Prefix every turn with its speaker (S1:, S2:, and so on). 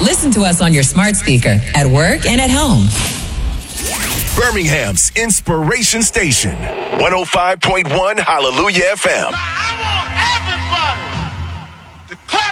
S1: Listen to us on your smart speaker, at work and at home.
S2: Birmingham's Inspiration Station, 105.1 Hallelujah FM.
S3: I want everybody to clap